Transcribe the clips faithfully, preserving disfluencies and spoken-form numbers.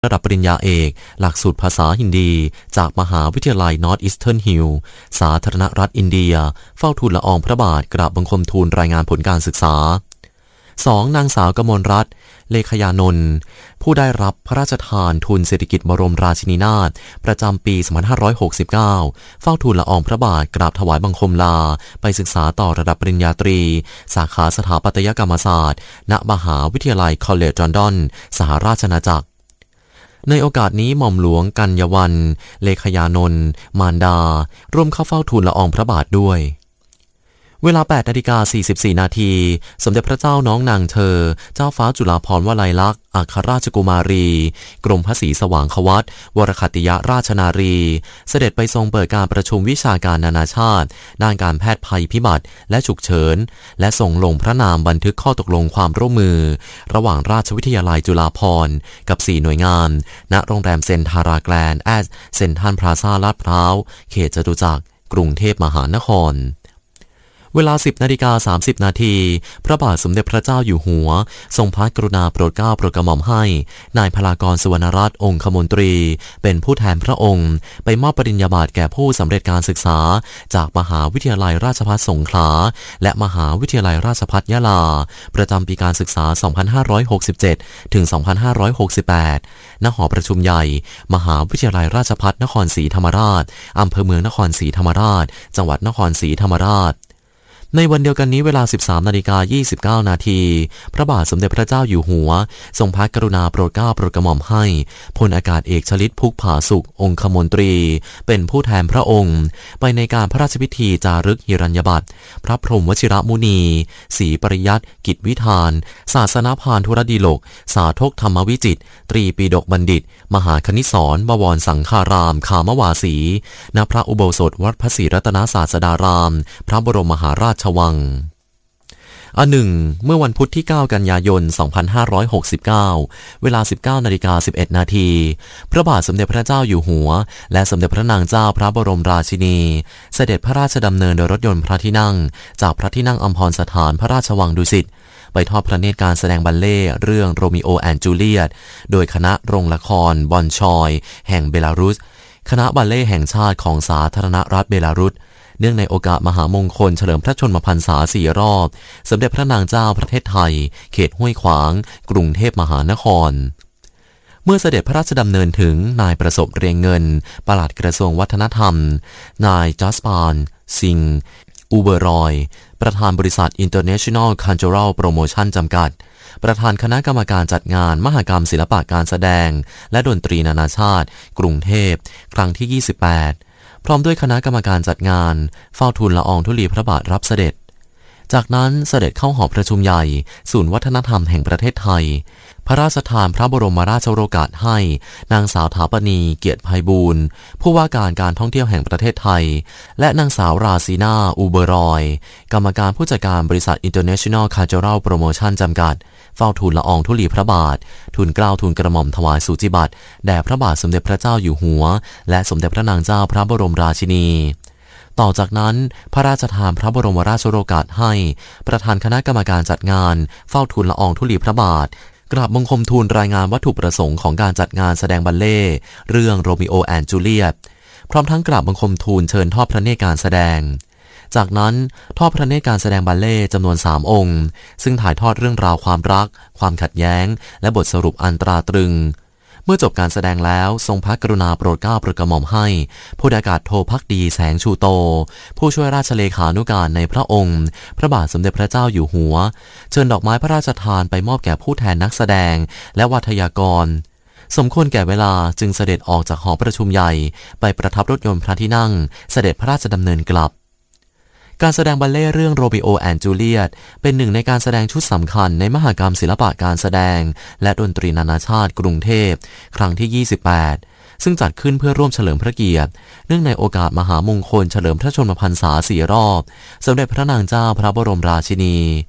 ระดับปริญญาเอกหลักสูตรภาษาฮินดีจากมหาวิทยาลัย North Eastern Hill สาธารณรัฐอินเดียเฝ้าทูลละอองพระบาทกราบบังคมทูลรายงานผลการศึกษา สอง. นางสาวกมลรัตน์เลขยานนท์ผู้ได้รับพระราชทานทุนเศรษฐกิจบรมราชินีนาถประจำปี สองพันห้าร้อยหกสิบเก้า เฝ้าทูลละอองพระบาทกราบถวายบังคมลาไปศึกษาต่อระดับปริญญาตรีสาขาสถาปัตยกรรมศาสตร์ณมหาวิทยาลัยคอลเลจลอนดอนสหราชอาณาจักรในโอกาสนี้หม่อมหลวงกัญญวรรณเลขยานนท์มารดาร่วมเข้าเฝ้าทูลละอองพระบาทด้วยเวลา แปดนาฬิกาสี่สิบสี่ นาทีสมเด็จพระเจ้าน้องนางเธอเจ้าฟ้าจุฬาภรณ์วลัยลักษณ์อัครราชกุมารีกรมพระศรีสว่างควัตรวรคัตติยราชนารีเสด็จไปทรงเปิดการประชุมวิชาการนานาชาติด้านการแพทย์ภัยพิบัติและฉุกเฉินและทรงลงพระนามบันทึกข้อตกลงความร่วมมือระหว่างราชวิทยาลัยจุฬาภรณ์กับสี่หน่วยงานณโรงแรมเซนทาราแกรนด์แอสเซนทรัลพลาซ่าลาดพร้าวเขตจตุจักรกรุงเทพมหานครเวลา สิบนาฬิกาสามสิบ นาทีพระบาทสมเด็จพระเจ้าอยู่หัวทรงพระกรุณาโปรดเกล้าโปรดกระหม่อมให้นายพลากรสุวรรณรัตน์องคมนตรีเป็นผู้แทนพระองค์ไปมอบปริญญาบัตรแก่ผู้สำเร็จการศึกษาจากมหาวิทยาลัยราชภัฏสงขลาและมหาวิทยาลัยราชภัฏยะลาประจำปีการศึกษา สองพันห้าร้อยหกสิบเจ็ด ถึง สองพันห้าร้อยหกสิบแปด ณ หอประชุมใหญ่มหาวิทยาลัยราชภัฏนครศรีธรรมราชอำเภอเมืองนครศรีธรรมราชจังหวัดนครศรีธรรมราชในวันเดียวกันนี้เวลา สิบสามนาฬิกายี่สิบเก้า นาทีพระบาทสมเด็จพระเจ้าอยู่หัวทรงพระกรุณาโปรดเกล้าโปรดกระหม่อมให้พลอากาศเอกชลิตพุกผาสุของคมนตรีเป็นผู้แทนพระองค์ไปในการพระราชพิธีจารึกหิรัญญบัตรพระพรหมวชิรมุนีศรีปริยัติกิจวิธานศาสนพานธุรดีโลกสาธกธรรมวิจิตรตรีปีดกบัณฑิตมหาคณิศรบวรสังฆารามคามวาสีณพระอุโบสถวัดพระศรีรัตนศาสดารามพระบรมมหาราชวังอันหนึ่งเมื่อวันพุธที่เก้ากันยายนสองพันห้าร้อยหกสิบเก้าเวลา สิบเก้านาฬิกาสิบเอ็ด นาทีพระบาทสมเด็จพระเจ้าอยู่หัวและสมเด็จพระนางเจ้าพระบรมราชินีเสด็จพระราชดำเนินโดยรถยนต์พระที่นั่งจากพระที่นั่งอัมพรสถานพระราชวังดุสิตไปทอดพระเนตรการแสดงบัลเล่ต์เรื่องโรมิโอแอนด์จูเลียตโดยคณะโรงละครบอนชอยแห่งเบลารุสคณะบัลเล่ต์แห่งชาติของสาธารณรัฐเบลารุสเนื่องในโอกาสมหามงคลเฉลิมพระชนมพรรษาสี่รอบสมเด็จพระนางเจ้าประเทศไทยเขตห้วยขวางกรุงเทพมหานครเมื่อเสด็จพระราชดำเนินถึงนายประสบเรียงเงินปลัดกระทรวงวัฒนธรรมนายจัสปานซิงอูเบอรอยประธานบริษัท International Cultural Promotion จำกัดประธานคณะกรรมการจัดงานมหกรรมศิลปะการแสดงและดนตรีนานาชาติกรุงเทพครั้งที่ยี่สิบแปดพร้อมด้วยคณะกรรมการจัดงานเฝ้าทูลละอองธุลีพระบาทรับเสด็จจากนั้นเสด็จเข้าหอประชุมใหญ่ศูนย์วัฒนธรรมแห่งประเทศไทยพระราชทานพระบรมราชโองการให้นางสาวถาปณีเกียรติไพบูลย์ผู้ว่าการการท่องเที่ยวแห่งประเทศไทยและนางสาวราซีนาอูเบอรอยกรรมการผู้จัดการบริษัท International Cultural Promotion จำกัดเฝ้าทูลละอองธุลีพระบาททูลเกล้าทูลกระหม่อมถวายสูจิบัตรแด่พระบาทสมเด็จพระเจ้าอยู่หัวและสมเด็จพระนางเจ้าพระบรมราชินีต่อจากนั้นพระราชทานพระบรมราชโองการให้ประธานคณะกรรมการจัดงานเฝ้าทูลละอองธุลีพระบาทกราบบังคมทูลรายงานวัตถุประสงค์ของการจัดงานแสดงบัลเล่ต์เรื่องโรมิโอแอนด์จูเลียตพร้อมทั้งกราบบังคมทูลเชิญทอดพระเนตรการแสดงจากนั้นทอดพระเนตรการแสดงบัลเล่ต์จำนวนสามองค์ซึ่งถ่ายทอดเรื่องราวความรักความขัดแย้งและบทสรุปอันตราตรึงเมื่อจบการแสดงแล้วทรงพระกรุณาโปรดเกล้าโปรดกระหม่อมให้พลอากาศโทภักดีแสงชูโตผู้ช่วยราชเลขานุการในพระองค์พระบาทสมเด็จพระเจ้าอยู่หัวเชิญดอกไม้พระราชทานไปมอบแก่ผู้แทนนักแสดงและวัทยากรสมควรแก่เวลาจึงเสด็จออกจากหอประชุมใหญ่ไปประทับรถยนต์พระที่นั่งเสด็จพระราชดำเนินกลับการแสดงบัลเล่ต์เรื่องโรมิโอแอนด์จูเลียตเป็นหนึ่งในการแสดงชุดสำคัญในมหกรรมศิลปะการแสดงและดนตรีนานาชาติกรุงเทพครั้งที่ยี่สิบแปดซึ่งจัดขึ้นเพื่อร่วมเฉลิมพระเกียรติเนื่องในโอกาสมหามงคลเฉลิมพระชนมพรรษาสี่รอบสมเด็จพระนางเจ้าพระบรมราชินี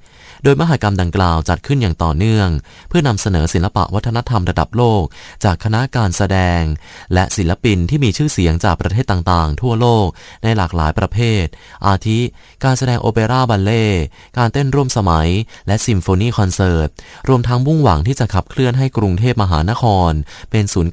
โดยมหกรรมดังกล่าวจัดขึ้นอย่างต่อเนื่องเพื่อนำเสนอศิลปะวัฒนธรรมระดับโลกจากคณะการแสดงและศิลปินที่มีชื่อเสียงจากประเทศต่างๆทั่วโลกในหลากหลายประเภทอาทิการแสดงโอเปร่าบัลเล่ต์การเต้นร่วมสมัยและซิมโฟนีคอนเสิร์ตรวมทั้งมุ่งหวังที่จะขับเคลื่อนให้กรุงเทพมหานครเป็นศูนย์